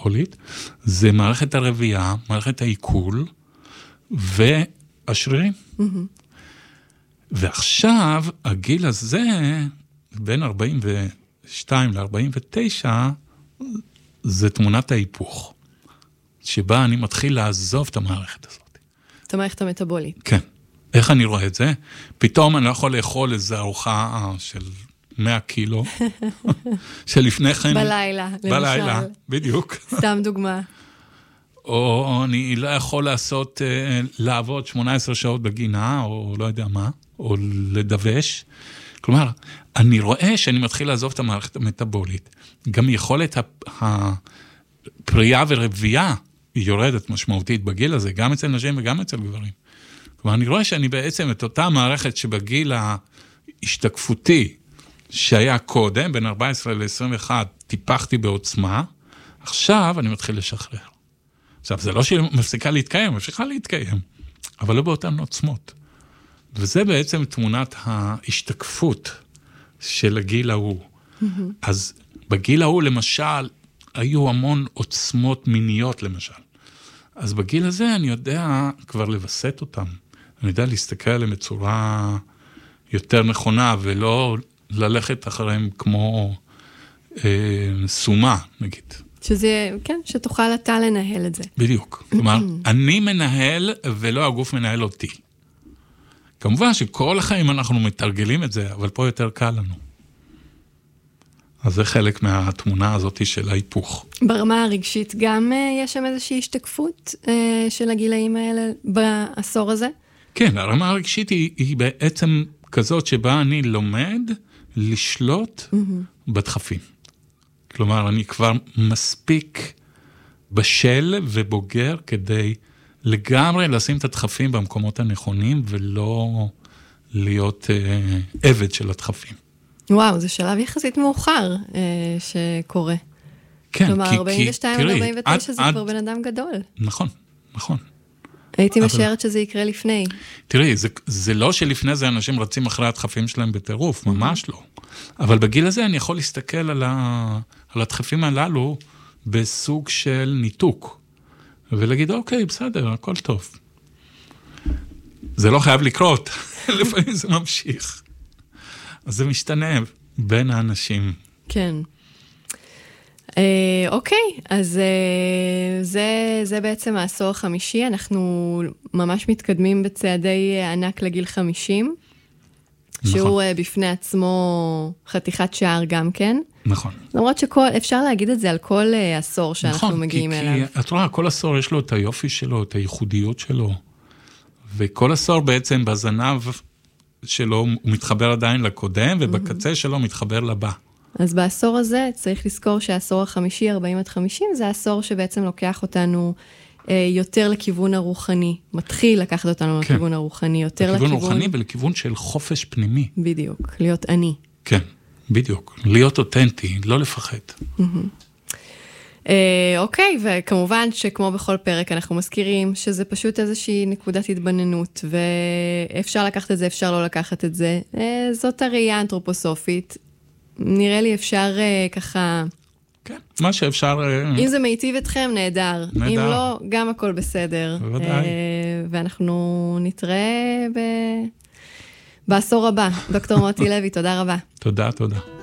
המטאבולית, זה מערכת הרבייה, מערכת העיכול, והשרירים. ועכשיו, הגיל הזה, בין 42 ל-49, זה תמונת ההיפוך, שבה אני מתחיל לעזוב את המערכת הזאת. את המערכת המטאבולית. כן. איך אני רואה את זה? פתאום אני לא יכול לאכול איזו ארוחה של 100 קילו, שלפני כן... בלילה, למשל. בלילה, בדיוק. סתם דוגמה. או אני לא יכול לעבוד 18 שעות בגינה, או לא יודע מה, או לדווש. כלומר, אני רואה שאני מתחיל לעזוב את המערכת המטאבולית. גם יכולת הפרייה ורבייה היא יורדת משמעותית בגיל הזה, גם אצל נשים וגם אצל גברים. כלומר, אני רואה שאני בעצם את אותה מערכת שבגיל ההשתקפותי שהיה קודם, בין 14 ל-21, טיפחתי בעוצמה, עכשיו אני מתחיל לשחרר. עכשיו, זה לא שהיא מפסיקה להתקיים, ממשיכה להתקיים, אבל לא באותן עוצמות. וזה בעצם תמונת ההשתקפות של הגיל ההוא. אז בגיל ההוא, למשל, היו המון עוצמות מיניות, למשל. אז בגיל הזה אני יודע כבר לבסט אותם. אני יודע להסתכל עליהם בצורה יותר נכונה, ולא ללכת אחריהם כמו סומה, נגיד. שזה, כן, שתוכל אתה לנהל את זה. בדיוק. כלומר, אני מנהל ולא הגוף מנהל אותי. כמובן שכל החיים אנחנו מתרגלים את זה, אבל פה יותר קל לנו. אז זה חלק מהתמונה הזאת של ההיפוך. ברמה הרגשית גם יש שם איזושהי השתקפות של הגילאים האלה בעשור הזה? כן, הרמה הרגשית היא בעצם כזאת שבה אני לומד לשלוט בדחפים. כלומר, אני כבר מספיק בשל ובוגר כדי לגמרי לשים את הדחפים במקומות הנכונים, ולא להיות עבד של הדחפים. וואו, זה שלב יחסית מאוחר שקורה. כן, כלומר, 42 עד 49 זה כבר בן אדם גדול. נכון, נכון. הייתי משערת שזה יקרה לפני. תראי, זה לא שלפני זה אנשים רצים אחרי הדחפים שלהם בטירוף, ממש לא. אבל בגיל הזה אני יכול להסתכל על הדחפים הללו בסוג של ניתוק, ולהגיד, אוקיי, בסדר, הכל טוב. זה לא חייב לקרות, לפעמים זה ממשיך. אז זה משתנה בין האנשים. כן. אוקיי, אז זה בעצם העשור החמישי, אנחנו ממש מתקדמים בצעדי ענק לגיל 50, נכון. שהוא בפני עצמו חתיכת שער גם כן. נכון. למרות שאפשר להגיד את זה על כל עשור שאנחנו נכון, מגיעים אליו. נכון, כי את רואה, כל עשור יש לו את היופי שלו, את הייחודיות שלו, וכל עשור בעצם בזנב שלו הוא מתחבר עדיין לקודם, ובקצה שלו מתחבר לבא. אז בעשור הזה צריך לזכור שהעשור החמישי, 40 עד 50, זה העשור שבעצם לוקח אותנו יותר לכיוון הרוחני, מתחיל לקחת אותנו כן. לכיוון הרוחני, יותר לכיוון רוחני ולכיוון של חופש פנימי. בדיוק, להיות אני. כן, בדיוק, להיות אותנטי, לא לפחד. אוקיי, וכמובן שכמו בכל פרק אנחנו מזכירים שזה פשוט איזושהי נקודת התבוננות, ואפשר לקחת את זה, אפשר לא לקחת את זה. זאת הראייה אנתרופוסופית. נראה לי אפשר ככה... כן, מה שאפשר... אם זה מיטיב אתכם, נהדר. אם לא, גם הכל בסדר. בוודאי. ואנחנו נתראה בעשור הבא. דוקטור מוטי לוי, תודה רבה. תודה, תודה.